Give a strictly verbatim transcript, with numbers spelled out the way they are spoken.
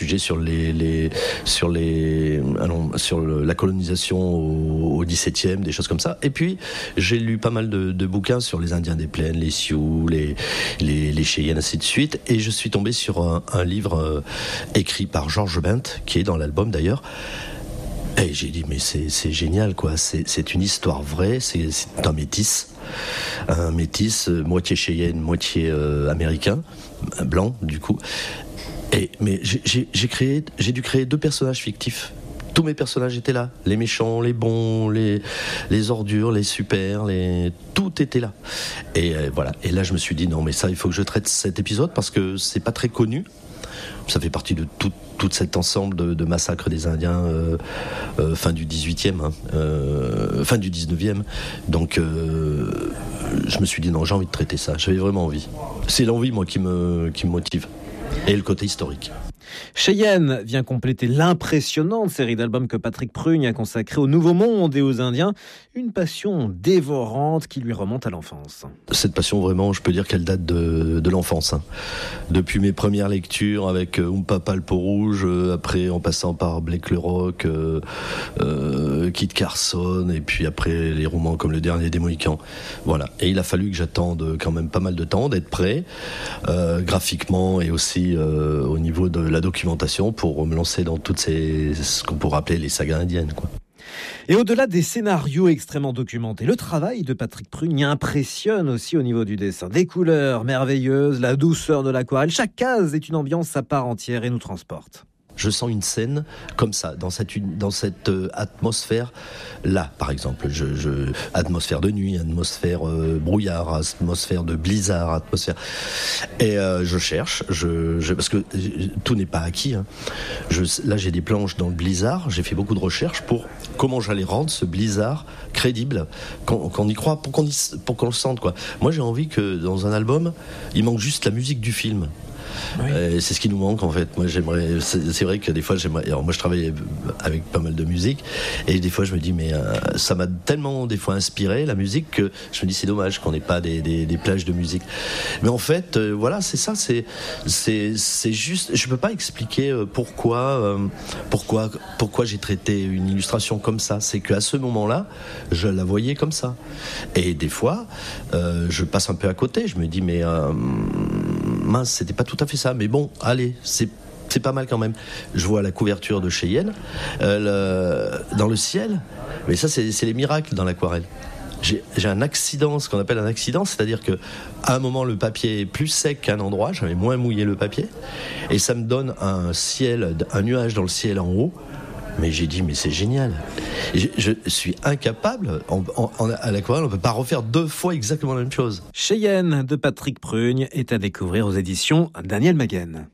sujet sur les, les sur les allons, sur le, la colonisation au, au dix-septième, des choses comme ça. Et puis j'ai lu pas mal de, de bouquins sur les Indiens des plaines, les Sioux, les les, les Cheyennes, ainsi de suite. Et je suis tombé sur un, un livre euh, écrit par George Bent, qui est dans l'album d'ailleurs. Et j'ai dit mais c'est c'est génial quoi. C'est c'est une histoire vraie. C'est c'est un métis. Un métis, euh, moitié Cheyenne, moitié euh, américain, blanc du coup. Et, mais j'ai, j'ai, j'ai, créé, j'ai dû créer deux personnages fictifs. Tous mes personnages étaient là. Les méchants, les bons, les, les ordures, les super, les... tout était là. Et euh, voilà. Et là je me suis dit non mais ça il faut que je traite cet épisode parce que c'est pas très connu. Ça fait partie de tout, tout cet ensemble de, de massacres des Indiens euh, euh, fin du dix-huitième, hein, euh, fin du dix-neuvième. Donc euh, je me suis dit non, j'ai envie de traiter ça. J'avais vraiment envie. C'est l'envie moi qui me, qui me motive. Et le côté historique. Cheyenne vient compléter l'impressionnante série d'albums que Patrick Prugne a consacrée au Nouveau Monde et aux Indiens. Une passion dévorante qui lui remonte à l'enfance. Cette passion, vraiment, je peux dire qu'elle date de, de l'enfance. Hein. Depuis mes premières lectures avec euh, Oom-Papa le Peau Rouge, euh, après en passant par Blake le Rock, euh, euh, Kit Carson, et puis après les romans comme Le Dernier des Mohicans. Voilà. Et il a fallu que j'attende quand même pas mal de temps, d'être prêt, euh, graphiquement et aussi euh, au niveau de la documentation pour me lancer dans toutes ces, ce qu'on pourrait appeler les sagas indiennes, quoi. Et au-delà des scénarios extrêmement documentés, le travail de Patrick Prugne impressionne aussi au niveau du dessin. Des couleurs merveilleuses, la douceur de l'aquarelle, chaque case est une ambiance à part entière et nous transporte. Je sens une scène comme ça, dans cette, dans cette euh, atmosphère-là, par exemple. Je, je, atmosphère de nuit, atmosphère euh, brouillard, atmosphère de blizzard, atmosphère... Et euh, je cherche, je, je, parce que euh, tout n'est pas acquis. Hein. Je, là, j'ai des planches dans le blizzard, j'ai fait beaucoup de recherches pour comment j'allais rendre ce blizzard crédible, qu'on, qu'on y croit, pour qu'on, y, pour qu'on le sente, quoi. Moi, j'ai envie que dans un album, il manque juste la musique du film. Oui. Euh, c'est ce qui nous manque en fait. Moi j'aimerais, c'est, c'est vrai que des fois j'aimerais. Alors moi je travaille avec pas mal de musique et des fois je me dis mais euh, ça m'a tellement des fois inspiré la musique que je me dis c'est dommage qu'on n'ait pas des, des, des plages de musique. Mais en fait euh, voilà c'est ça, c'est c'est c'est juste. Je peux pas expliquer pourquoi euh, pourquoi pourquoi j'ai traité une illustration comme ça. C'est qu'à ce moment-là je la voyais comme ça et des fois euh, je passe un peu à côté. Je me dis mais euh, mince c'était pas tout à fait ça, mais bon, allez, c'est, c'est pas mal quand même. Je vois la couverture de Cheyenne euh, le, dans le ciel, mais ça, c'est, c'est les miracles dans l'aquarelle. J'ai, j'ai un accident, ce qu'on appelle un accident, c'est-à-dire que à un moment, le papier est plus sec qu'à un endroit, j'avais moins mouillé le papier, et ça me donne un ciel, un nuage dans le ciel en haut. Mais j'ai dit, mais c'est génial. Je, je suis incapable, en, en, à l'aquarelle, on ne peut pas refaire deux fois exactement la même chose. Cheyenne de Patrick Prugne est à découvrir aux éditions Daniel Maguen.